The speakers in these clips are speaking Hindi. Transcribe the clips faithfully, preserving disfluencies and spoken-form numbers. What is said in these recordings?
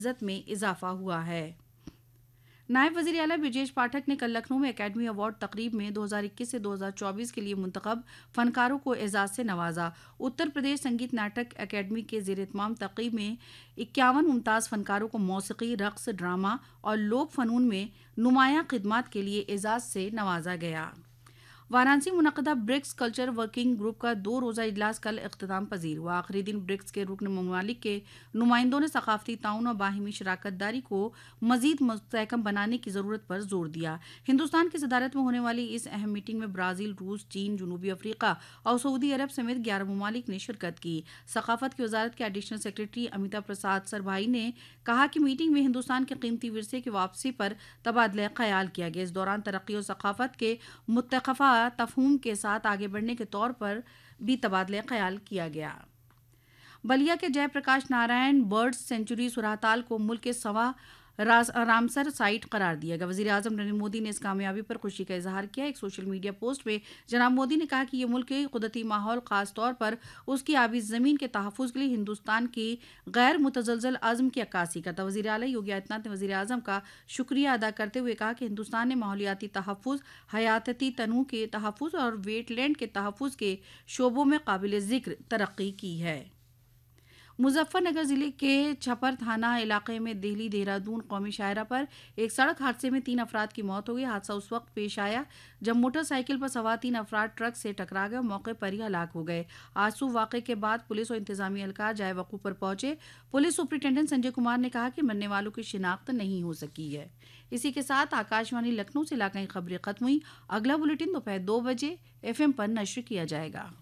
इज्जत में इजाफा हुआ है। नायब वज़ीर आला ब्रजेश पाठक ने कल लखनऊ में एकेडमी अवार्ड तकरीब में दो हज़ार इक्कीस से दो हज़ार चौबीस के लिए मुंतखब फनकारों को एजाज से नवाजा। उत्तर प्रदेश संगीत नाटक अकेडमी के ज़ेर इत्माम तकरीब में इक्यावन मुमताज़ फनकारों को मौसीकी, रक़्स, ड्रामा और लोक फ़नून में नुमायाँ खिदमात के लिए एजाज से नवाजा गया। Varanasi मुनक़दा BRICS culture working group का दो रोज़ा इजलास कल इख्तिताम पजीर हुआ। आखिरी दिन ब्रिक्स के रुकन ममालिक के नुमाइंदों ने सकाफ़ती ताउन और बाहिमी शराकत दारी को मज़ीद मुस्तहकम बनाने की ज़रूरत पर जोर दिया। हिंदुस्तान की सदारत में होने वाली इस अहम मीटिंग में ब्राज़ील, रूस, चीन, जनूबी अफ्रीका और सऊदी अरब समेत ग्यारह ममालिक ने शिरकत की। सकाफ़त की वजारत के एडिशनल सेक्रेटरी अमिता प्रसाद सरभाई ने कहा कि मीटिंग में हिंदुस्तान के कीमती विरसे की वापसी पर तबादला ख्याल किया गया। इस दौरान तरक्की और सकाफ़त के मुत्तफ़ा तफ़हूम के साथ आगे बढ़ने के तौर पर भी तबादला ख्याल किया गया। बलिया के जयप्रकाश नारायण बर्ड्स सेंचुरी सुरहताल को मुल्क के सवा रामसर साइट करार दिया गया। वज़ीर आज़म नरेंद्र मोदी ने इस कामयाबी पर खुशी का इजहार किया। एक सोशल मीडिया पोस्ट में जनाब मोदी ने कहा कि ये मुल्क के कुदरती माहौल, ख़ास तौर पर उसकी आबी ज़मीन के तहफ़्फ़ुज़ के लिए हिंदुस्तान की गैर मुतज़लज़ल अज़्म की अक्कासी करता। वज़ीर आला योगी आदित्यनाथ ने वज़ीर आज़म का शुक्रिया अदा करते हुए कहा कि हिंदुस्तान ने माहौलियाती तहफ़्फ़ुज़, हयातती तनूअ के तहफ़्फ़ुज़ और वेटलैंड के तहफ़्फ़ुज़ के शोबों में काबिल ज़िक्र तरक्की की है। मुजफ्फरनगर जिले के छपर थाना इलाके में दिल्ली देहरादून कौमी शाहरा पर एक सड़क हादसे में तीन अफराद की मौत हो गई। हादसा उस वक्त पेश आया जब मोटरसाइकिल पर सवार तीन अफराद ट्रक से टकरा गए और मौके पर ही हलाक हो गए। आंसू वाक़े के बाद पुलिस और इंतजामी एहलकार जाए वक़ूफ़ पर पहुंचे। पुलिस सुपरिटेंडेंट संजय कुमार ने कहा कि मरने वालों की शिनाख्त नहीं हो सकी है। इसी के साथ आकाशवाणी लखनऊ से इलाकाई खबरें खत्म हुई। अगला बुलेटिन दोपहर दो बजे एफ एम पर नश्र किया जाएगा।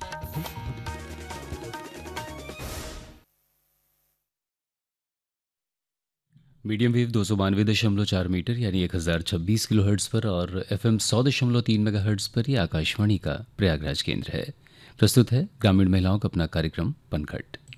मीडियम वेव दो सौ बानवे दशमलव चार मीटर यानी एक हज़ार छब्बीस किलो हर्ट्ज़ पर और एफ एम सौ दशमलव तीन मेगा हर्ट्ज़ पर यह आकाशवाणी का प्रयागराज केंद्र है। प्रस्तुत है ग्रामीण महिलाओं का अपना कार्यक्रम पनघट।